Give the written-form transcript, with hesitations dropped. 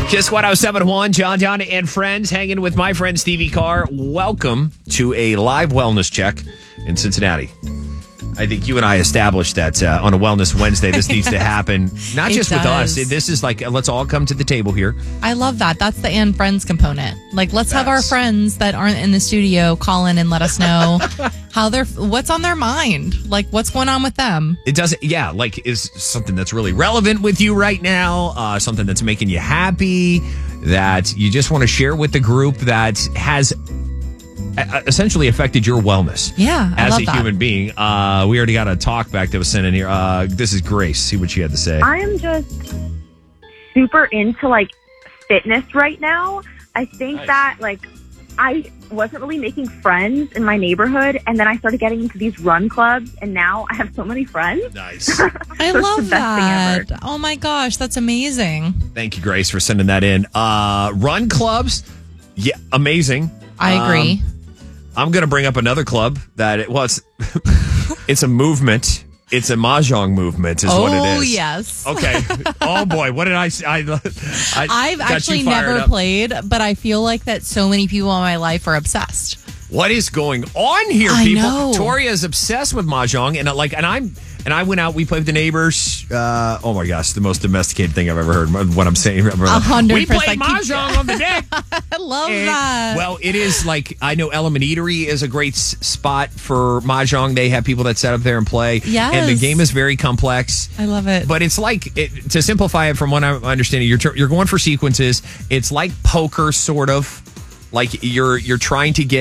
Kiss 107.1, John, and friends, hanging with my friend Stevie Carr. Welcome to a live wellness check in Cincinnati. I think you and I established that on a Wellness Wednesday, this needs to happen. Not just with us. This is like, let's all come to the table here. I love that. That's the and friends component. Like, let's have our friends that aren't in the studio call in and let us know what's on their mind. Like, what's going on with them. It doesn't, is something that's really relevant with you right now, something that's making you happy, that you just want to share with the group that has essentially affected your wellness. Yeah, as a human being. We already got a talk back that was sent in here. This is Grace. See what she had to say. I am just super into fitness right now. I think that I wasn't really making friends in my neighborhood, and then I started getting into these run clubs, and now I have so many friends. Nice. I love that. Oh my gosh, that's amazing. Thank you, Grace, for sending that in. Run clubs, yeah, amazing. I agree. I'm going to bring up another club that it's a movement. It's a mahjong movement is what it is. Oh, yes. Okay. Oh, boy. What did I say? I've actually never played, but I feel like that so many people in my life are obsessed. What is going on here, I people? know. Toria is obsessed with mahjong, and I went out. We played with the neighbors. Oh my gosh, the most domesticated thing I've ever heard. What I'm saying, 100%. We played mahjong on the deck. I love that. Well, it is I know Element Eatery is a great spot for mahjong. They have people that set up there and play. Yes, and the game is very complex. I love it. But it's to simplify it from what I'm understanding, you're going for sequences. It's like poker, sort of. Like you're trying to get